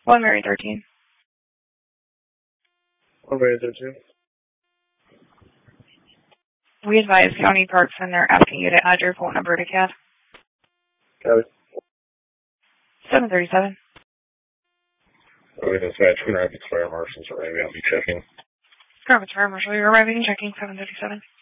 1 Mary 13. 1 Mary 13. We advise County Parks and they're asking you to add your phone number to CAD. Got it. 737. Okay, dispatch, Rapids Fire Marshals arriving. I'll be checking. Rapids Fire Marshal, you're arriving and checking 737.